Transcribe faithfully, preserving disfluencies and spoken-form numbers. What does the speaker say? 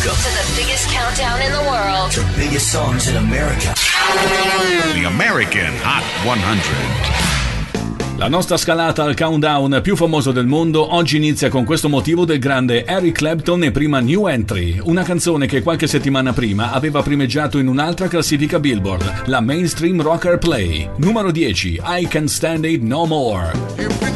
To the biggest countdown in the world. The biggest songs in America. The American Hot cento. La nostra scalata al countdown più famoso del mondo oggi inizia con questo motivo del grande Eric Clapton e prima New Entry, una canzone che qualche settimana prima aveva primeggiato in un'altra classifica Billboard, la Mainstream Rocker Play. Numero dieci, I Can't Stand It No More.